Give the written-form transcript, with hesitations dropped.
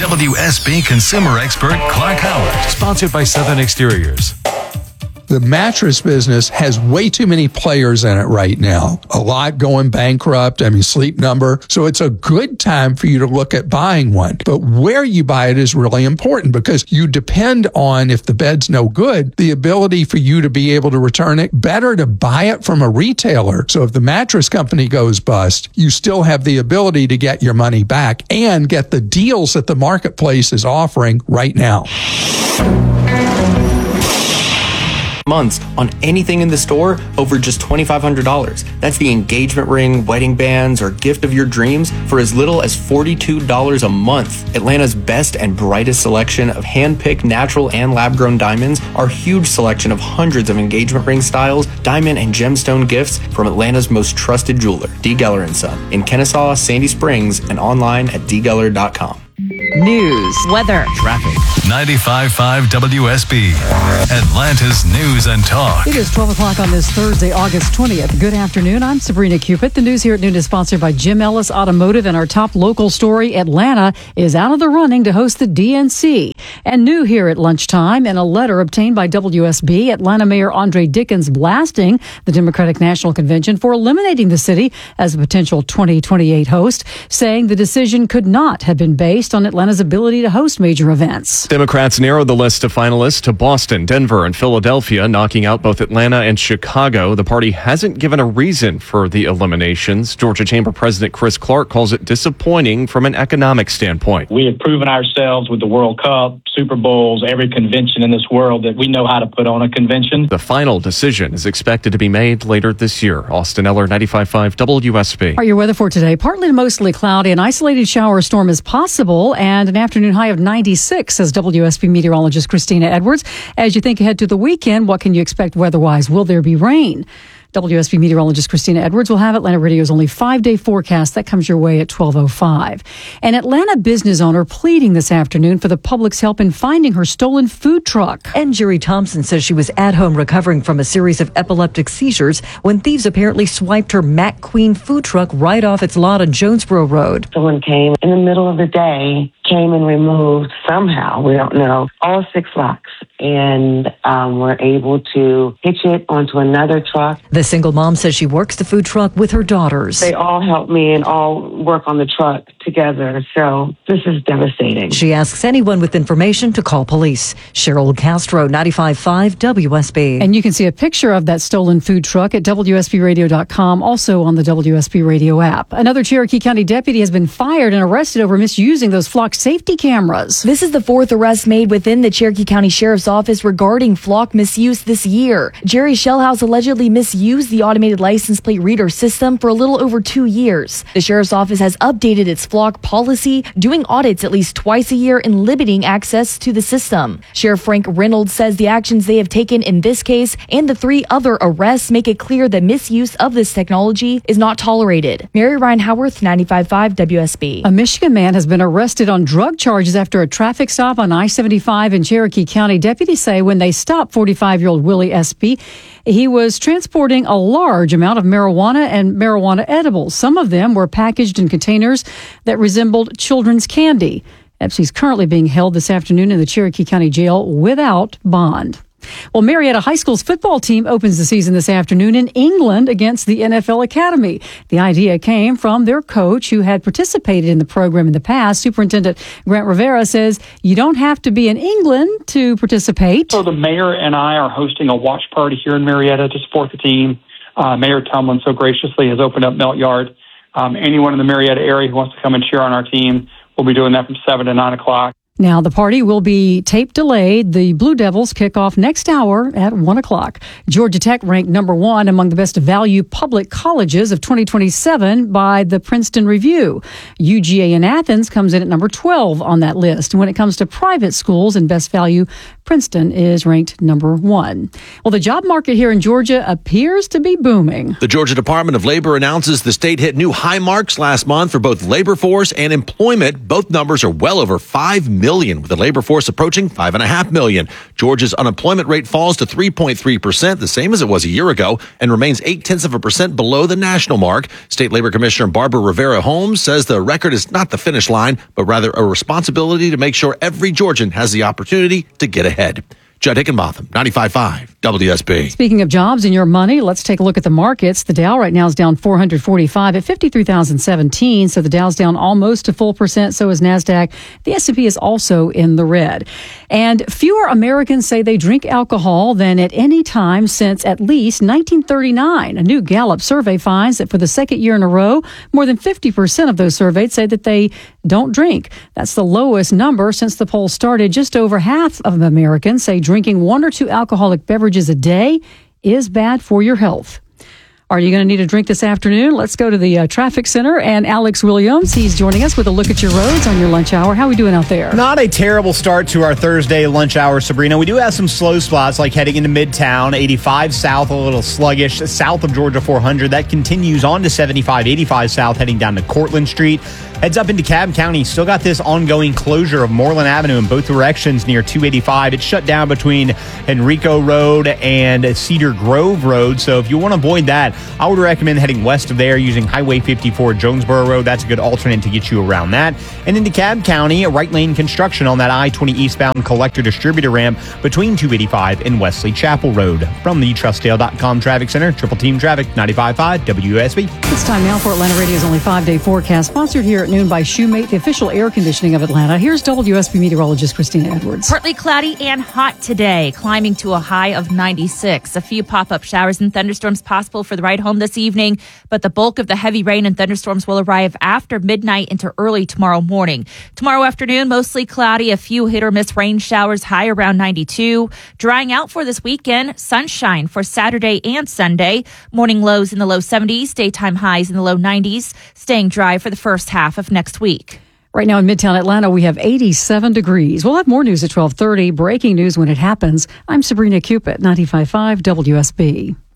WSB consumer expert Clark Howard. Sponsored by Southern Exteriors. The mattress business has way too many players in it right now. A lot going bankrupt. Sleep Number. So it's a good time for you to look at buying one. But where you buy it is really important because you depend on, if the bed's no good, the ability for you to be able to return it. Better to buy it from a retailer. So if the mattress company goes bust, you still have the ability to get your money back and get the deals that the marketplace is offering right now. Months on anything in the store over just $2,500. That's the engagement ring, wedding bands, or gift of your dreams for as little as $42 a month. Atlanta's best and brightest selection of hand-picked natural and lab-grown diamonds, our huge selection of hundreds of engagement ring styles, diamond and gemstone gifts from Atlanta's most trusted jeweler, D. Geller & Son, in Kennesaw, Sandy Springs, and online at dgeller.com. News, weather, traffic. 95.5 WSB, Atlanta's News and Talk. It is 12 o'clock on this Thursday, August 20th. Good afternoon. I'm Sabrina Cupid. The news here at noon is sponsored by Jim Ellis Automotive, and our top local story, Atlanta is out of the running to host the DNC. And new here at lunchtime, in a letter obtained by WSB, Atlanta Mayor Andre Dickens blasting the Democratic National Convention for eliminating the city as a potential 2028 host, saying the decision could not have been based on Atlanta's ability to host major events. Democrats narrowed the list of finalists to Boston, Denver, and Philadelphia, knocking out both Atlanta and Chicago. The party hasn't given a reason for the eliminations. Georgia Chamber President Chris Clark calls it disappointing from an economic standpoint. We have proven ourselves with the World Cup, Super Bowls, every convention in this world that we know how to put on a convention. The final decision is expected to be made later this year. Austin Eller, 95.5 WSB. All right, your weather for today. Partly to mostly cloudy. An isolated shower or storm is possible, and an afternoon high of 96, says WSB meteorologist Christina Edwards. As you think ahead to the weekend, what can you expect weather-wise? Will there be rain? WSB meteorologist Christina Edwards will have Atlanta Radio's only 5-day forecast. That comes your way at 12:05. An Atlanta business owner pleading this afternoon for the public's help in finding her stolen food truck. And Jerry Thompson says she was at home recovering from a series of epileptic seizures when thieves apparently swiped her Mac Queen food truck right off its lot on Jonesboro Road. Someone came in the middle of the day, came and removed somehow, we don't know, all 6 locks, and were able to hitch it onto another truck. The single mom says she works the food truck with her daughters. They all help me and all work on the truck together, so this is devastating. She asks anyone with information to call police. Cheryl Castro, 95.5 WSB. And you can see a picture of that stolen food truck at WSBradio.com, also on the WSB Radio app. Another Cherokee County deputy has been fired and arrested over misusing those flock safety cameras. This is the 4th arrest made within the Cherokee County Sheriff's Office regarding flock misuse this year. Jerry Shellhouse allegedly misused the automated license plate reader system for a little over 2 years. The Sheriff's Office has updated its flock policy, doing audits at least twice a year and limiting access to the system. Sheriff Frank Reynolds says the actions they have taken in this case and the 3 other arrests make it clear that misuse of this technology is not tolerated. Mary Ryan Howarth, 95.5 WSB. A Michigan man has been arrested on drug charges after a traffic stop on I-75 in Cherokee County. Deputies say when they stopped 45-year-old Willie Espy, he was transporting a large amount of marijuana and marijuana edibles. Some of them were packaged in containers that resembled children's candy. Espy's currently being held this afternoon in the Cherokee County Jail without bond. Well, Marietta High School's football team opens the season this afternoon in England against the NFL Academy. The idea came from their coach who had participated in the program in the past. Superintendent Grant Rivera says you don't have to be in England to participate. So the mayor and I are hosting a watch party here in Marietta to support the team. Mayor Tumlin so graciously has opened up Melt Yard. Anyone in the Marietta area who wants to come and cheer on our team, we'll be doing that from 7 to 9 o'clock. Now, the party will be tape delayed. The Blue Devils kick off next hour at 1 o'clock. Georgia Tech ranked number 1 among the best value public colleges of 2027 by the Princeton Review. UGA in Athens comes in at number 12 on that list. And when it comes to private schools and best value, Princeton is ranked number 1. Well, the job market here in Georgia appears to be booming. The Georgia Department of Labor announces the state hit new high marks last month for both labor force and employment. Both numbers are well over 5 million million, with the labor force approaching 5.5 million. Georgia's unemployment rate falls to 3.3%, the same as it was a year ago, and remains 0.8% below the national mark. State Labor Commissioner Barbara Rivera Holmes says the record is not the finish line, but rather a responsibility to make sure every Georgian has the opportunity to get ahead. Judd Hickenbotham, 95.5 WSB. Speaking of jobs and your money, let's take a look at the markets. The Dow right now is down 445 at 53,017. So the Dow's down almost a full percent. So is NASDAQ. The S&P is also in the red. And fewer Americans say they drink alcohol than at any time since at least 1939. A new Gallup survey finds that for the second year in a row, more than 50% of those surveyed say that they don't drink. That's the lowest number since the poll started. Just over half of Americans say drinking 1 or 2 alcoholic beverages a day is bad for your health. Are you going to need a drink this afternoon? Let's go to the traffic center. And Alex Williams, he's joining us with a look at your roads on your lunch hour. How are we doing out there? Not a terrible start to our Thursday lunch hour, Sabrina. We do have some slow spots, like heading into Midtown. 85 south, a little sluggish. South of Georgia 400. That continues on to 75, 85 south, heading down to Cortlandt Street. Heads up into Cobb County. Still got this ongoing closure of Moreland Avenue in both directions near 285. It's shut down between Henrico Road and Cedar Grove Road. So if you want to avoid that, I would recommend heading west of there using Highway 54 Jonesboro Road. That's a good alternate to get you around that. And into Cobb County, a right lane construction on that I-20 eastbound collector distributor ramp between 285 and Wesley Chapel Road. From the TrustDale.com Traffic Center, Triple Team Traffic, 95.5 WSB. It's time now for Atlanta Radio's only 5-day forecast, sponsored here at noon by Shoemate, the official air conditioning of Atlanta. Here's WSB meteorologist Christina Edwards. Partly cloudy and hot today, climbing to a high of 96. A few pop-up showers and thunderstorms possible for the ride home this evening, but the bulk of the heavy rain and thunderstorms will arrive after midnight into early tomorrow morning. Tomorrow afternoon, mostly cloudy, a few hit-or-miss rain showers, high around 92. Drying out for this weekend, sunshine for Saturday and Sunday. Morning lows in the low 70s, daytime highs in the low 90s, staying dry for the first half of next week. Right now in Midtown Atlanta, we have 87 degrees. We'll have more news at 12:30. Breaking news when it happens. I'm Sabrina Cupid, 95.5 WSB.